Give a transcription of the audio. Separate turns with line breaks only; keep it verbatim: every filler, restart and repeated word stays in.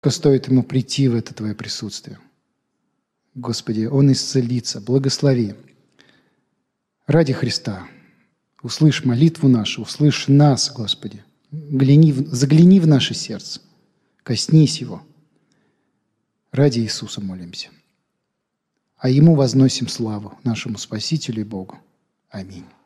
стоит Ему прийти в это Твое присутствие. Господи, Он исцелится. Благослови. Ради Христа услышь молитву нашу, услышь нас, Господи. Гляни, загляни в наше сердце, коснись его. Ради Иисуса молимся. А Ему возносим славу, нашему Спасителю и Богу. Аминь.